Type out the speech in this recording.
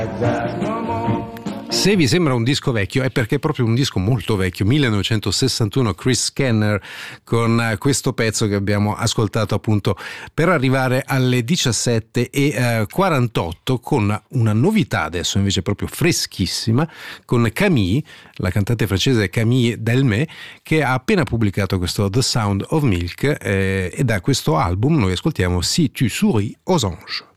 Se vi sembra un disco vecchio è perché è proprio un disco molto vecchio, 1961, Chris Scanner, con questo pezzo che abbiamo ascoltato appunto per arrivare alle 17:48 con una novità adesso invece proprio freschissima con Camille, la cantante francese Camille Delmé, che ha appena pubblicato questo The Sound of Milk e da questo album noi ascoltiamo Si tu souris aux anges.